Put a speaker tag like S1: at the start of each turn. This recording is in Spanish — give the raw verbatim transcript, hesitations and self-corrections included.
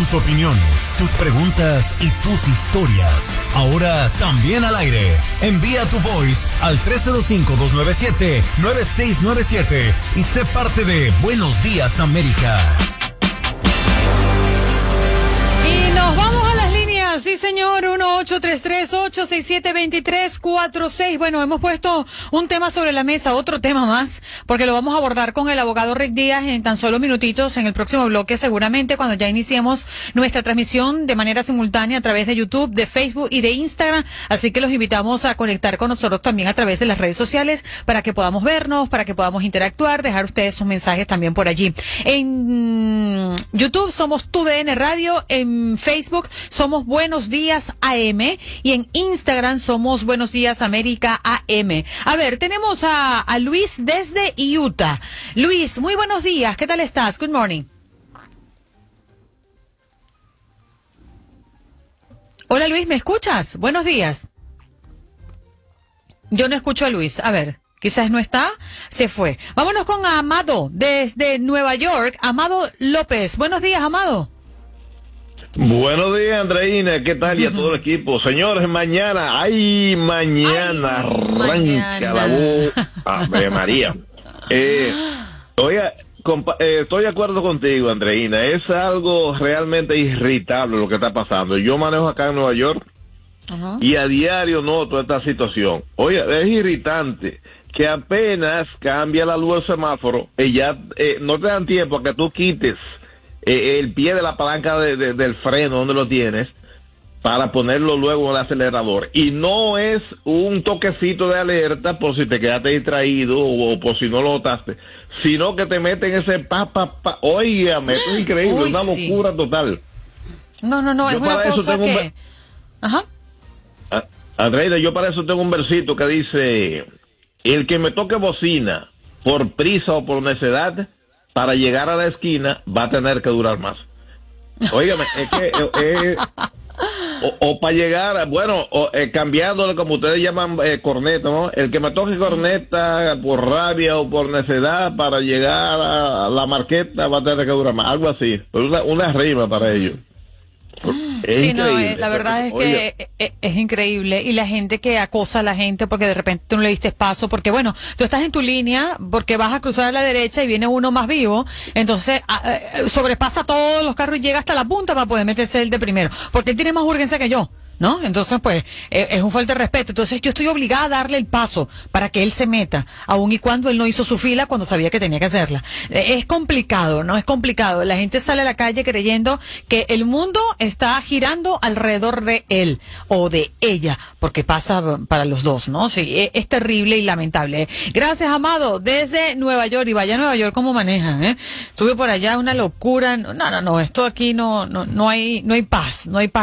S1: Tus opiniones, tus preguntas y tus historias. Ahora también al aire. Envía tu voice al tres cero cinco, dos nueve siete, nueve seis nueve siete y sé parte de Buenos Días América.
S2: Y nos vamos a las líneas, sí señor, uno ocho tres tres, ocho seis siete, dos tres cuatro seis. Bueno, hemos puesto un tema sobre la mesa, otro tema más, porque lo vamos a abordar con el abogado Rick Díaz en tan solo minutitos en el próximo bloque, seguramente cuando ya iniciemos nuestra transmisión de manera simultánea a través de YouTube, de Facebook y de Instagram. Así que los invitamos a conectar con nosotros también a través de las redes sociales para que podamos vernos, para que podamos interactuar, dejar ustedes sus mensajes también por allí. En YouTube somos Tu D N Radio, en Facebook somos Buenos Días A M y en Instagram somos Buenos Días América A M. A ver, tenemos a, a Luis desde Utah. Luis, muy buenos días, ¿qué tal estás? Good morning. Hola Luis, ¿me escuchas? Buenos días. Yo no escucho a Luis, a ver. Quizás no está, se fue. Vámonos con Amado, desde Nueva York. Amado López. Buenos días, Amado.
S3: Buenos días, Andreina. ¿Qué tal? Y a todo el equipo. Señores, mañana, ay, mañana
S2: Ay,
S3: arranca
S2: mañana.
S3: la voz. Ave María. Eh, estoy, a- compa- eh, estoy de acuerdo contigo, Andreina. Es algo realmente irritable lo que está pasando. Yo manejo acá en Nueva York
S2: Ajá.
S3: y a diario noto esta situación. Oye, es irritante que apenas cambia la luz del semáforo y ya eh, no te dan tiempo a que tú quites eh, el pie de la palanca de- de- del freno donde lo tienes para ponerlo luego en el acelerador. Y no es un toquecito de alerta por si te quedaste distraído o, o por si no lo notaste, sino que te meten ese pa, pa, pa. Óigame, esto es increíble,
S2: Uy,
S3: una
S2: sí.
S3: locura total.
S2: No, no, no,
S3: Yo
S2: es una
S3: para eso
S2: cosa
S3: tengo un
S2: que...
S3: ve-
S2: Ajá.
S3: Ah, Andreina, yo para eso tengo un versito que dice: el que me toque bocina por prisa o por necedad para llegar a la esquina va a tener que durar más. Óigame, es que eh, eh, o, o para llegar, a- bueno, o, eh, cambiándole como ustedes llaman eh, corneta, ¿no? El que me toque corneta por rabia o por necedad para llegar a, a la marqueta va a tener que durar más, algo así, una, una rima para ellos. Es
S2: Sí, no,
S3: increíble.
S2: eh, la verdad es
S3: Oiga,
S2: que eh, eh, es increíble. Y la gente que acosa a la gente porque de repente tú no le diste paso, porque bueno, tú estás en tu línea porque vas a cruzar a la derecha y viene uno más vivo, entonces a- eh, sobrepasa todos los carros y llega hasta la punta para poder meterse el de primero, porque él tiene más urgencia que yo, ¿no? Entonces, pues, eh, es un falta de respeto. Entonces, yo estoy obligada a darle el paso para que él se meta, aun y cuando él no hizo su fila cuando sabía que tenía que hacerla. Eh, es complicado, ¿no? Es complicado. La gente sale a la calle creyendo que el mundo está girando alrededor de él o de ella, porque pasa para los dos, ¿no? Sí, es, es terrible y lamentable. Gracias, Amado, desde Nueva York. Y vaya a Nueva York cómo manejan, ¿eh? Estuve por allá, una locura. No, no, no, esto aquí no, no, no hay, no hay paz, no hay paz.